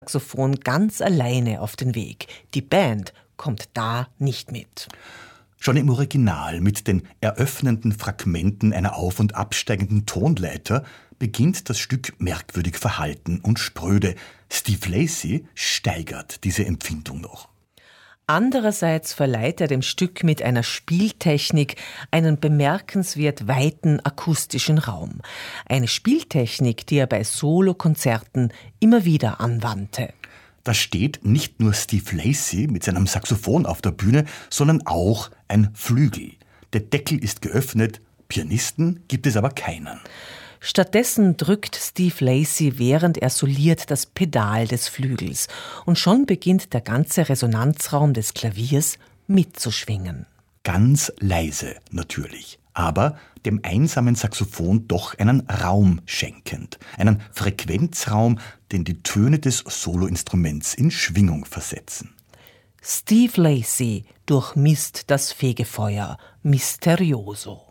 Saxophon ganz alleine auf den Weg. Die Band kommt da nicht mit. Schon im Original mit den eröffnenden Fragmenten einer auf- und absteigenden Tonleiter beginnt das Stück merkwürdig verhalten und spröde. Steve Lacy steigert diese Empfindung noch. Andererseits verleiht er dem Stück mit einer Spieltechnik einen bemerkenswert weiten akustischen Raum. Eine Spieltechnik, die er bei Solokonzerten immer wieder anwandte. Da steht nicht nur Steve Lacy mit seinem Saxophon auf der Bühne, sondern auch ein Flügel. Der Deckel ist geöffnet, Pianisten gibt es aber keinen. Stattdessen drückt Steve Lacy, während er soliert, das Pedal des Flügels. Und schon beginnt der ganze Resonanzraum des Klaviers mitzuschwingen. Ganz leise natürlich, aber dem einsamen Saxophon doch einen Raum schenkend. Einen Frequenzraum, den die Töne des Soloinstruments in Schwingung versetzen. Steve Lacy durchmisst das Fegefeuer, Misterioso.